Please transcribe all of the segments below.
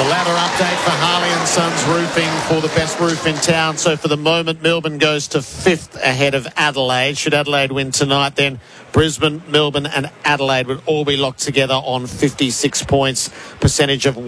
The ladder update for Harley and Sons Roofing for the best roof in town. So for the moment, Melbourne goes to 5th ahead of Adelaide. Should Adelaide win tonight, then Brisbane, Melbourne and Adelaide would all be locked together on 56 points, percentage of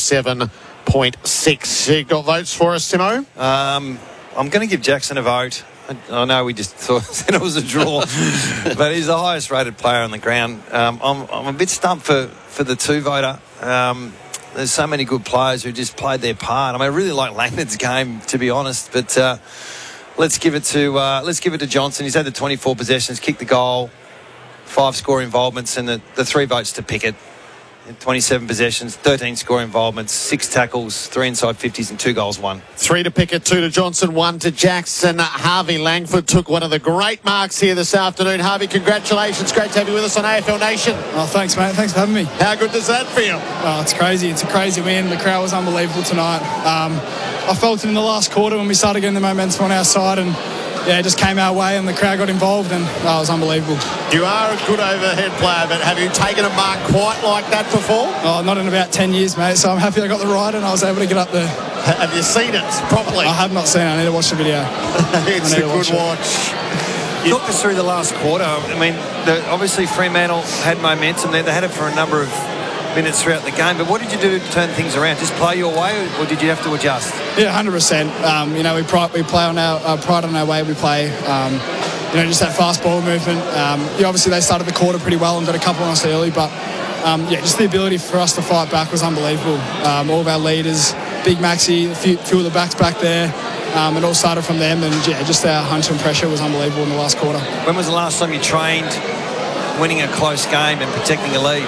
107.6. You got votes for us, Timo? I'm going to give Jackson a vote. I know we just thought it was a draw, but he's the highest rated player on the ground. I'm a bit stumped for the two-voter. There's so many good players who just played their part. I mean, I really like Langdon's game, to be honest, but let's give it to Johnson. He's had the 24 possessions, kicked the goal, 5 score involvements, and the 3 votes to Pickett. 27 possessions, 13 score involvements, 6 tackles, 3 inside 50s and 2 goals, 1. 3 to Pickett, 2 to Johnson, 1 to Jackson. Harvey Langford took one of the great marks here this afternoon. Harvey, congratulations. Great to have you with us on AFL Nation. Oh, thanks, mate. Thanks for having me. How good does that feel? Oh, it's crazy. It's a crazy win. The crowd was unbelievable tonight. I felt it in the last quarter when we started getting the momentum on our side, and yeah, it just came our way and the crowd got involved, and it was unbelievable. You are a good overhead player, but have you taken a mark quite like that before? Oh, not in about 10 years, mate, so I'm happy I got the ride and I was able to get up there. Have you seen it properly? I have not seen it. I need to watch the video. It's a good watch. Talk us through the last quarter. I mean, obviously Fremantle had momentum there. They had it for a number of minutes throughout the game, but what did you do to turn things around? Just play your way, or did you have to adjust? Yeah, 100%. We play on our pride on our way we play. Just that fast ball movement. Obviously they started the quarter pretty well and got a couple on us early, but just the ability for us to fight back was unbelievable. All of our leaders, Big Maxi, a few of the backs back there, it all started from them, and just our hunch and pressure was unbelievable in the last quarter. When was the last time you trained winning a close game and protecting a lead?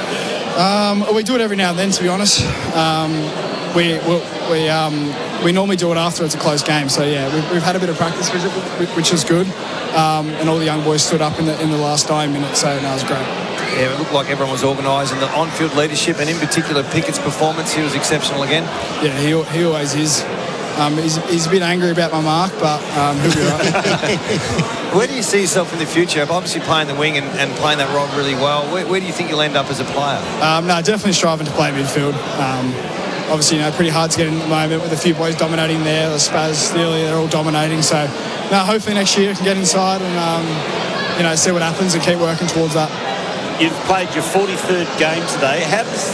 We do it every now and then, to be honest. We normally do it after it's a close game. So yeah, we've had a bit of practice, which is good. And all the young boys stood up in the last 9 minutes, so that was great. Yeah, it looked like everyone was organised, and the on-field leadership, and in particular Pickett's performance, he was exceptional again. Yeah, he always is. He's a bit angry about my mark, but he'll be right. Where do you see yourself in the future? Obviously playing the wing and playing that role really well. Where do you think you'll end up as a player? Definitely striving to play midfield. Obviously, pretty hard to get in at the moment with a few boys dominating there. The Spaz, Steely, they're all dominating. So, hopefully next year I can get inside and, see what happens and keep working towards that. You've played your 43rd game today. How does